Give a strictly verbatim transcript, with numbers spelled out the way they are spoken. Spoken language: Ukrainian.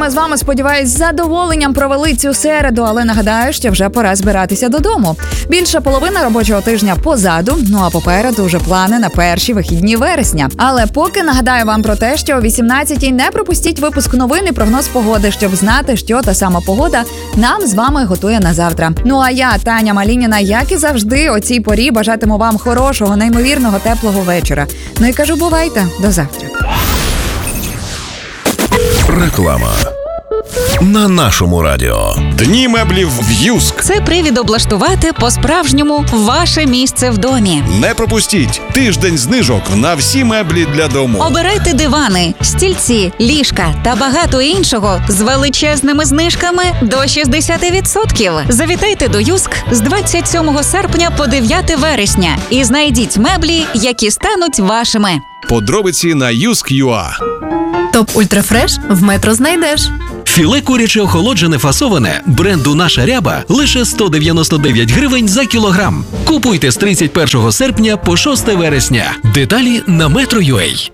ми з вами, сподіваюсь, з задоволенням провели цю середу, але нагадаю, що вже пора збиратися додому. Більша половина робочого тижня позаду, ну а попереду вже плани на перші вихідні вересня. Але поки нагадаю вам про те, що о вісімнадцятій не пропустіть випуск новин і прогноз погоди, щоб знати, що та сама погода нам з вами готує на завтра. Ну а я, Таня Малініна, як і завжди, о цій порі бажатиму вам хорошого, неймовірного, теплого вечора. Ну і кажу, бувайте, до завтра. Реклама на нашому радіо. Дні меблів в Юск. Це привід облаштувати по-справжньому ваше місце в домі. Не пропустіть тиждень знижок на всі меблі для дому. Обирайте дивани, стільці, ліжка та багато іншого з величезними знижками до шістдесят відсотків. Завітайте до Юск з двадцять сьомого серпня по дев'яте вересня і знайдіть меблі, які стануть вашими. Подробиці на юск крапка ю а. Топ Ультрафреш в Метро знайдеш. Філе куряче охолоджене фасоване бренду «Наша ряба» лише сто дев'яносто дев'ять гривень за кілограм. Купуйте з тридцять першого серпня по шосте вересня. Деталі на метро крапка ю а.